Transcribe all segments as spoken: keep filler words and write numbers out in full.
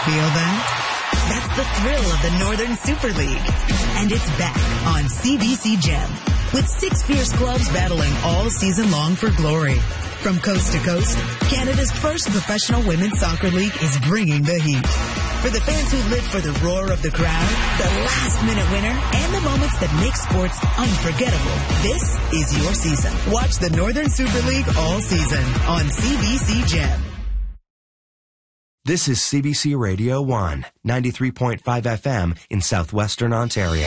Feel that? That's the thrill of the Northern Super League. And it's back on C B C Gem with six fierce clubs battling all season long for glory. From coast to coast, Canada's first professional women's soccer league is bringing the heat. For the fans who live for the roar of the crowd, the last-minute winner, and the moments that make sports unforgettable, this is your season. Watch the Northern Super League all season on C B C Gem. This is C B C Radio one, ninety-three point five F M in southwestern Ontario.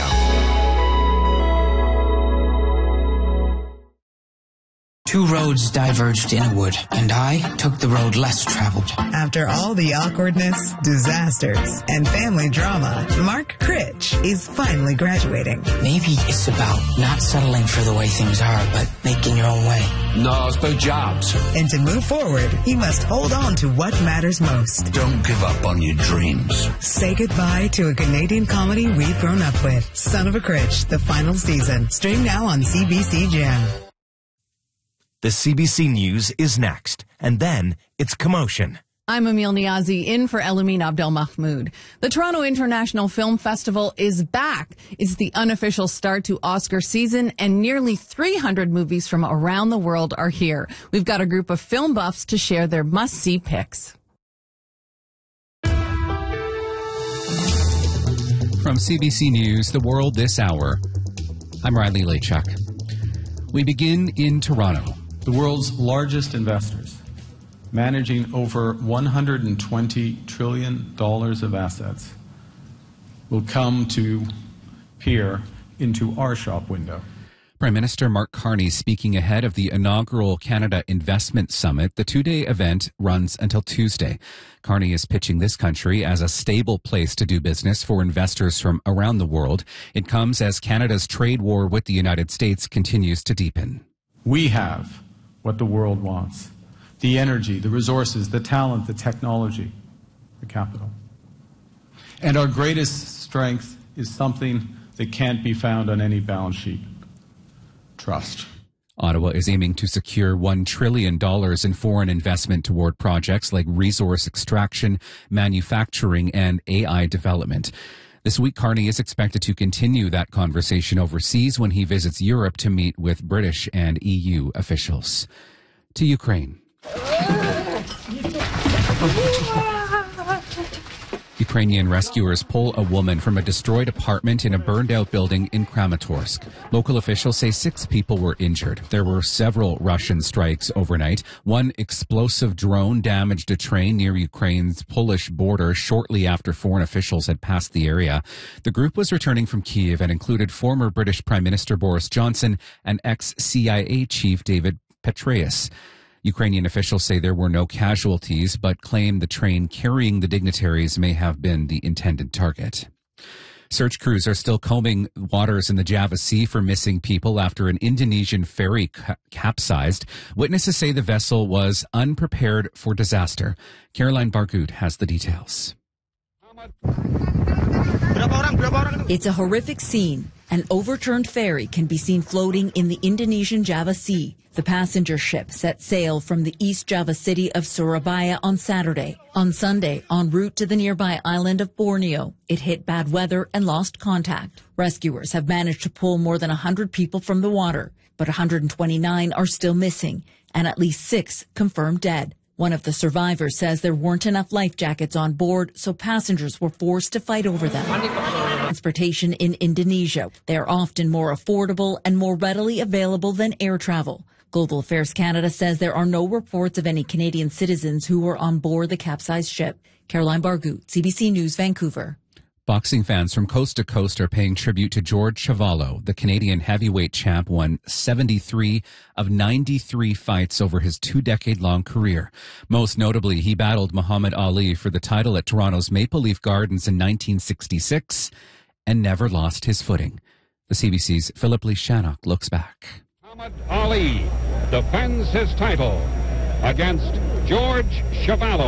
Two roads diverged in a wood, and I took the road less traveled. After all the awkwardness, disasters, and family drama, Mark Critch is finally graduating. Maybe it's about not settling for the way things are, but making your own way. No, it's about jobs. And to move forward, he must hold on to what matters most. Don't give up on your dreams. Say goodbye to a Canadian comedy we've grown up with. Son of a Critch, the final season. Stream now on C B C Gem. The C B C News is next, and then it's Commotion. I'm Emil Niazi, in for Elamin Abdel Mahmoud. The Toronto International Film Festival is back. It's the unofficial start to Oscar season, and nearly three hundred movies from around the world are here. We've got a group of film buffs to share their must-see picks. From C B C News, The World This Hour, I'm Riley Lachuk. We begin in Toronto. The world's largest investors, managing over one hundred twenty trillion dollars of assets, will come to peer into our shop window. Prime Minister Mark Carney speaking ahead of the inaugural Canada Investment Summit. The two-day event runs until Tuesday. Carney is pitching this country as a stable place to do business for investors from around the world. It comes as Canada's trade war with the United States continues to deepen. We have what the world wants: the energy, the resources, the talent, the technology, the capital. And our greatest strength is something that can't be found on any balance sheet: trust. Ottawa is aiming to secure one trillion dollars in foreign investment toward projects like resource extraction, manufacturing, and A I development. This week, Carney is expected to continue that conversation overseas when he visits Europe to meet with British and E U officials. To Ukraine. Ukrainian rescuers pull a woman from a destroyed apartment in a burned-out building in Kramatorsk. Local officials say six people were injured. There were several Russian strikes overnight. One explosive drone damaged a train near Ukraine's Polish border shortly after foreign officials had passed the area. The group was returning from Kyiv and included former British Prime Minister Boris Johnson and ex-C I A chief David Petraeus. Ukrainian officials say there were no casualties, but claim the train carrying the dignitaries may have been the intended target. Search crews are still combing waters in the Java Sea for missing people after an Indonesian ferry ca- capsized. Witnesses say the vessel was unprepared for disaster. Caroline Bargut has the details. It's a horrific scene. An overturned ferry can be seen floating in the Indonesian Java Sea. The passenger ship set sail from the East Java city of Surabaya on Saturday. On Sunday, en route to the nearby island of Borneo, it hit bad weather and lost contact. Rescuers have managed to pull more than one hundred people from the water, but one hundred twenty-nine are still missing, and at least six confirmed dead. One of the survivors says there weren't enough life jackets on board, so passengers were forced to fight over them. Transportation in Indonesia. They are often more affordable and more readily available than air travel. Global Affairs Canada says there are no reports of any Canadian citizens who were on board the capsized ship. Caroline Bargut, C B C News, Vancouver. Boxing fans from coast to coast are paying tribute to George Chuvalo. The Canadian heavyweight champ won seventy-three of ninety-three fights over his two-decade-long career. Most notably, he battled Muhammad Ali for the title at Toronto's Maple Leaf Gardens in nineteen sixty-six and never lost his footing. The C B C's Philip Lee Shannock looks back. Muhammad Ali defends his title against George Chuvalo.